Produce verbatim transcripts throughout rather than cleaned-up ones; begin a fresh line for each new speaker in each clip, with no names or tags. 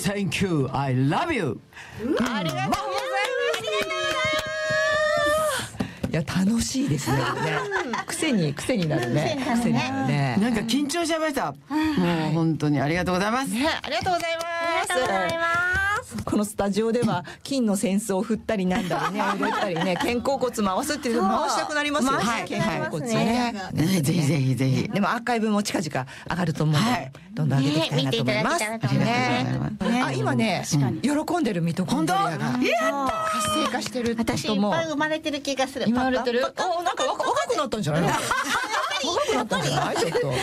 Thank you, I love you。
ありがとうございます。
いや楽しいですね。癖に癖になるね。癖になるね。
なんか緊張しちゃいました。もう本当にありがとうございます。
ね、ありがとうございます。
ありがとうございます。
このスタジオでは金の扇子を振ったりなんだりね、入れたりね、肩甲骨回すっていう回したくなりますよね。
回したくなりますね。
肩甲骨ね。
ぜひぜひぜひ。
でもアーカイブも近々上がると思うので、どんどん上げていきたいなと思います。
ね、見ていただけたらと思います
ね。あ、今ね、喜んでるミトコンドリアが
やった
活性化してるって
私いっ
ことも。
ぱい生まれてる気がする。
生まれてる。
パパ
お、なんか若くなったんじゃないの？若くなったんじゃない？ちょっと。うん。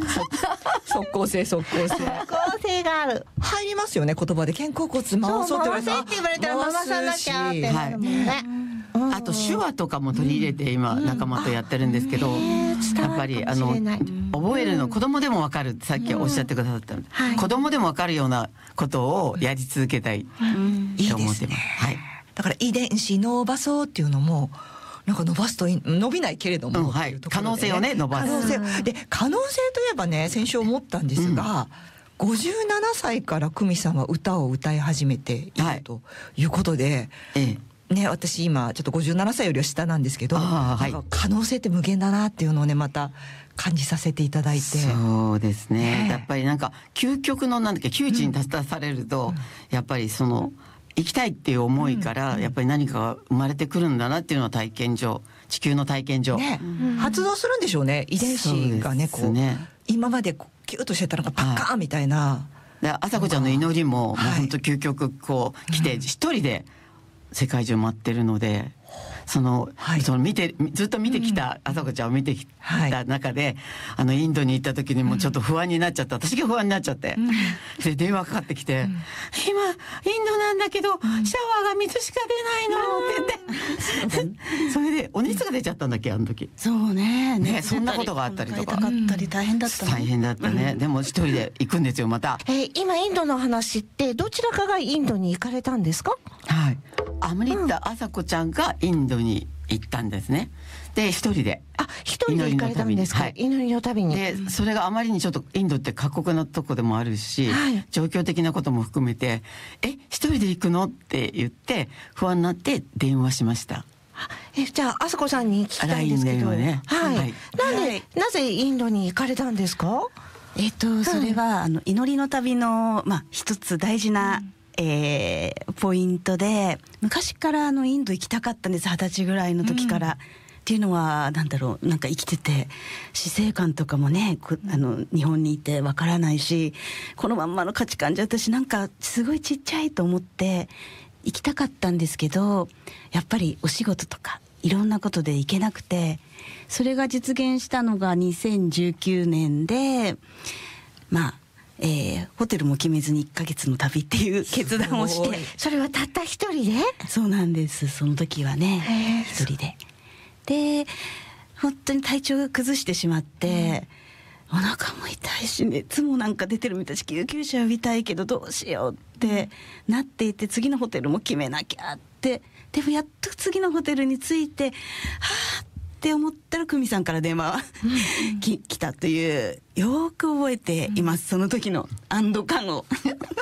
即効性即効性。
構成がある。
入りますよね、言葉で肩甲骨回そうって言われたら。
回せって言われたらママさんなきゃってなるもんね。
あと手話とかも取り入れて今仲間とやってるんですけど、やっぱりあの覚えるの子供でも分かるってさっきおっしゃってくださったので、子供でも分かるようなことをやり続けたいと思ってます。はい。
だから遺伝子伸ばそうっていうのもなんか伸ばすと伸びないけれども、
うん、はい、可能性をね伸ばす。
可能性で可能性といえばね、先週思ったんですが、うん、ごじゅうななさいから久美さんは歌を歌い始めている、はい、ということで、ええ、ね、私今ちょっとごじゅうななさいよりは下なんですけど、はい、可能性って無限だなっていうのをねまた感じさせていただいて。
そうですね、やっぱりなんか究極のなんだっけ窮地に立たされると、うん、やっぱりその行きたいっていう思いからやっぱり何かが生まれてくるんだなっていうのは体験上、地球の体験上、ね、
うん、発動するんでしょうね、遺伝子がね、こう今までこうキュッとしてたのがパッカーンみたいな、
はい、朝子ちゃんの祈りももう本当究極こう来て一人で世界中回ってるので、その、はい、その見てずっと見てきた、うん、朝子ちゃんを見てきた中で、はい、あのインドに行った時にもちょっと不安になっちゃった、うん、私が不安になっちゃって、うん、で電話かかってきて、うん、今インドなんだけど、うん、シャワーが水しか出ないのって言って、それでお熱が出ちゃったんだっけあの時。
そうね、
ね、そんなことがあったりとか、
痛かったり大変だったの、
大変だったね、うん、でも一人で行くんですよまた。
えー、今インドの話ってどちらかがインドに行かれたんですか？
はい、アムリッタ朝子ちゃんがインドに行ったんですね。で一人で、
あ、一人で行かれたんですか？はい、祈りの旅に。
でそれがあまりにちょっとインドって過酷なとこでもあるし、はい、状況的なことも含めて、え一人で行くのって言って不安になって電話しました。
えじゃあ朝子さんに聞きたいんですけど、ね、はい、はい、なんで、はい、なぜインドに行かれたんですか？
えっとそれは、うん、あの祈りの旅のまあ一つ大事な、うんえー、ポイントで、昔からあのインド行きたかったんです、二十歳ぐらいの時から、うん、っていうのはなんだろう、なんか生きてて死生観とかもね、あの日本にいてわからないし、このまんまの価値観じゃ私なんかすごいちっちゃいと思って行きたかったんですけど、やっぱりお仕事とかいろんなことで行けなくて、それが実現したのがにせんじゅうきゅうねんで、まあえー、ホテルも決めずにいっかげつの旅っていう決断をして。
それはたった一人で？
そうなんです、その時はね一人で。で本当に体調が崩してしまって、うん、お腹も痛いし熱もなんか出てるみたいし、救急車呼びたいけどどうしようってなっていて、次のホテルも決めなきゃって、でもやっと次のホテルに着いて、はあって思ったら久美さんから電話、うん、き来たという、よく覚えています、うん、その時の安堵感を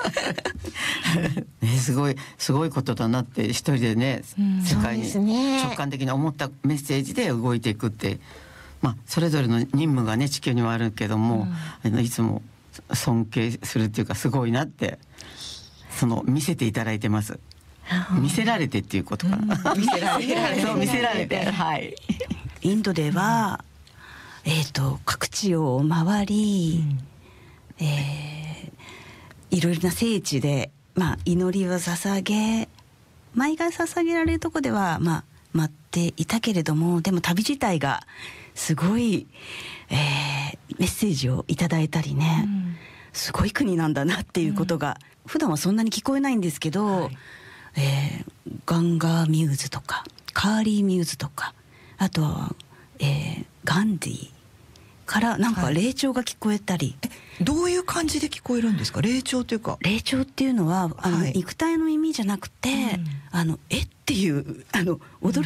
ね、すごいすごいことだなって一人でね、うん、世界に直感的に思ったメッセージで動いていくって、まあ、それぞれの任務がね地球にはあるけども、うん、いつも尊敬するっていうかすごいなってその見せていただいてます。見せられてっていうことかな、うん、見せられてそう見せられて、はい、
インドでは、うん、えーと各地を回り、うん、えー、いろいろな聖地で、まあ、祈りを捧げ、毎回捧げられるとこでは、まあ、待っていたけれども、でも旅自体がすごい、えー、メッセージをいただいたりね、うん、すごい国なんだなっていうことが、うん、普段はそんなに聞こえないんですけど、はい、えー、ガンガーミューズとかカーリーミューズとか、あとは、えー、ガンディからなんか霊長が聞こえたり、
はい、どういう感じで聞こえるんですか？霊長というか、
霊長っていうのはあの、はい、肉体の意味じゃなくて、うん、あのえっていうあの驚